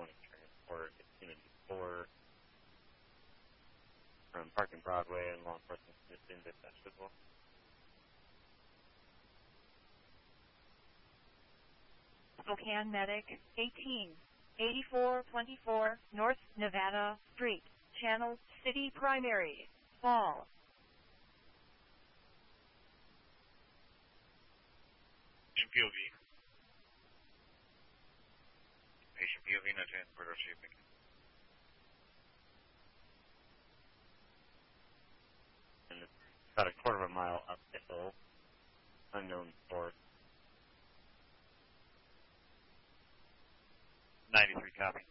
wanting to transport Community 4 from Park and Broadway, and law enforcement is being dispatched as well. Spokane Medic 188424 North Nevada Street, Channel City Primary, Fall. POV. Patient POV, no transport or shipping. And it's about a quarter of a mile up the hill, unknown source. 93 copy.